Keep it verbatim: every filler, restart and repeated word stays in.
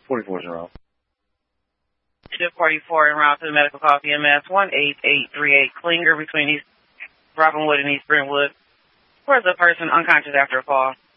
forty-four is around. Shift forty-four en route to the medical call P M S one eight eight three eight Klinger between East Robinwood and East Brentwood. Where's the person unconscious after a fall?